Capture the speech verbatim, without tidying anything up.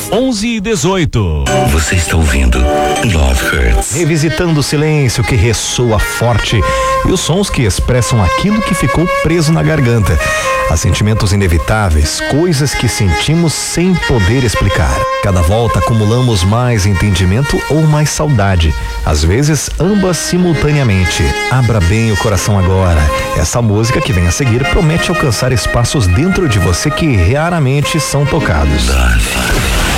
onze e dezoito. Você está ouvindo Love Hurts. Revisitando o silêncio que ressoa forte e os sons que expressam aquilo que ficou preso na garganta. Há sentimentos inevitáveis, coisas que sentimos sem poder explicar. Cada volta acumulamos mais entendimento ou mais saudade. Às vezes, ambas simultaneamente. Abra bem o coração agora. Essa música que vem a seguir promete alcançar espaços dentro de você que raramente são tocados. Love.